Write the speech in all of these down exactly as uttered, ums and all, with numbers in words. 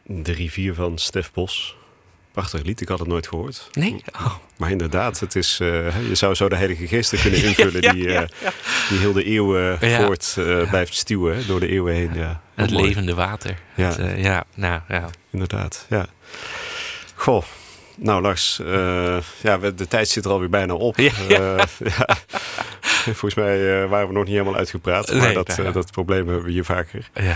De rivier van Stef Bos. Prachtig lied, ik had het nooit gehoord. Nee? Oh. Maar inderdaad, het is, uh, je zou zo de Heilige Geesten kunnen invullen... ja, ja, die, uh, ja, ja. die heel de eeuwen ja. voort uh, ja. blijft stuwen, hè, door de eeuwen heen. Ja. Het mooi. Levende water. Ja, het, uh, ja, nou, ja. inderdaad. Ja. Goh, nou Lars, uh, ja, de tijd zit er alweer bijna op. Ja, ja. Uh, ja. Volgens mij uh, waren we nog niet helemaal uitgepraat, maar nee, dat, uh, dat probleem hebben we hier vaker. Ja.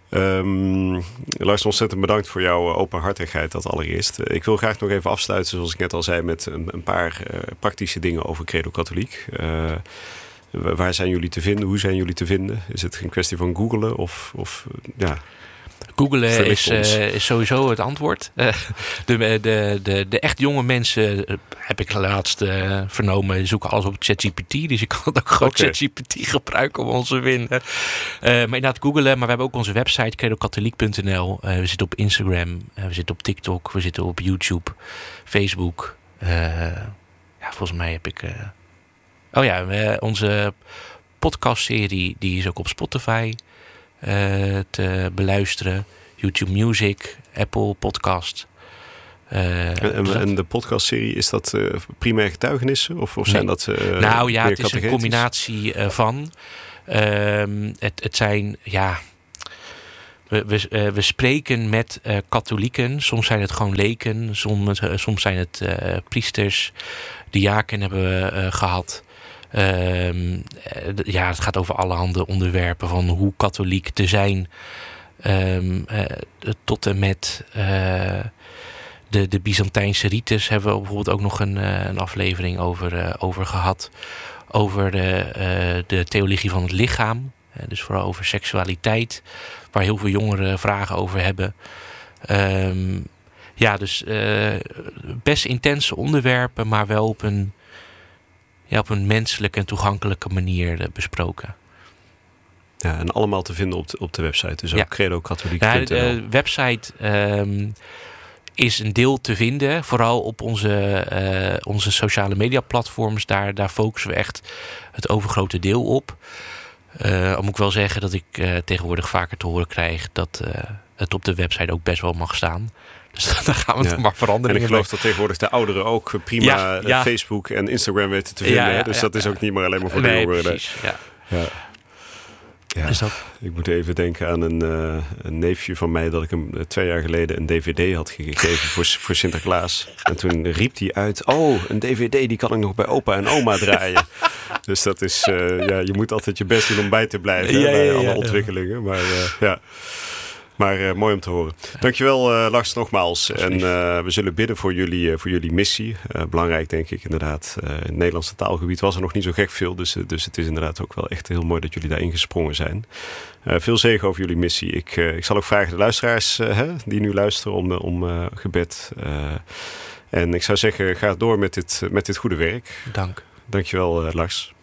Um, Lars, ontzettend bedankt voor jouw openhartigheid, dat allereerst. Uh, ik wil graag nog even afsluiten, zoals ik net al zei, met een, een paar uh, praktische dingen over Credo Katholiek. Uh, waar zijn jullie te vinden? Hoe zijn jullie te vinden? Is het een kwestie van googlen of, of ja... Googlen is, uh, is sowieso het antwoord. Uh, de, de, de, de echt jonge mensen, uh, heb ik laatst uh, vernomen, zoeken alles op ChatGPT. Dus je kan ook gewoon okay. ChatGPT gebruiken om ons te vinden. Uh, maar inderdaad googlen, maar we hebben ook onze website credo katholiek punt n l. Uh, we zitten op Instagram, uh, we zitten op TikTok, we zitten op YouTube, Facebook. Uh, ja, volgens mij heb ik... Uh... Oh ja, uh, onze podcastserie die is ook op Spotify Uh, te beluisteren. YouTube Music, Apple Podcast. Uh, en, dus en de podcastserie, is dat uh, primair getuigenissen? Of, of nee. zijn dat uh, Nou ja, meer het is een combinatie uh, van. Uh, het, het zijn, ja... We, we, uh, we spreken met uh, katholieken. Soms zijn het gewoon leken. Soms, uh, soms zijn het uh, priesters. Diaken hebben we uh, gehad. Uh, ja, het gaat over allerhande onderwerpen van hoe katholiek te zijn um, uh, tot en met uh, de, de Byzantijnse rites hebben we bijvoorbeeld ook nog een, uh, een aflevering over, uh, over gehad. Over de, uh, de theologie van het lichaam, uh, dus vooral over seksualiteit, waar heel veel jongeren vragen over hebben. Um, ja, dus uh, best intense onderwerpen, maar wel op een Ja, op een menselijke en toegankelijke manier uh, besproken. Ja, en allemaal te vinden op de, op de website. Dus ook ja. credo katholiek punt n l. Ja, de website um, is een deel te vinden. Vooral op onze, uh, onze sociale media platforms. Daar, daar focussen we echt het overgrote deel op. Uh, moet ik wel zeggen dat ik uh, tegenwoordig vaker te horen krijg dat uh, het op de website ook best wel mag staan. Dus dan gaan we het ja. maar veranderen. En ik geloof dat tegenwoordig de ouderen ook prima ja, ja. Facebook en Instagram weten te vinden. Ja, ja, dus ja, dat is ja. ook niet meer alleen maar voor nee, de jongeren. Precies, ja. Ja. Ja, is dat... ik moet even denken aan een, uh, een neefje van mij dat ik hem uh, twee jaar geleden een D V D had gegeven voor, voor Sinterklaas. En toen riep hij uit, oh, een D V D die kan ik nog bij opa en oma draaien. Dus dat is, uh, ja, je moet altijd je best doen om bij te blijven ja, hè, bij ja, ja, alle ja, ontwikkelingen. Ja. Maar uh, ja... Maar uh, mooi om te horen. Dankjewel uh, Lars nogmaals. En uh, we zullen bidden voor jullie, uh, voor jullie missie. Uh, belangrijk denk ik inderdaad. Uh, in het Nederlandse taalgebied was er nog niet zo gek veel. Dus, uh, dus het is inderdaad ook wel echt heel mooi dat jullie daarin gesprongen zijn. Uh, veel zegen over jullie missie. Ik, uh, ik zal ook vragen de luisteraars uh, hè, die nu luisteren om, uh, om uh, gebed. Uh, en ik zou zeggen, ga door met dit, met dit goede werk. Dank. Dankjewel uh, Lars.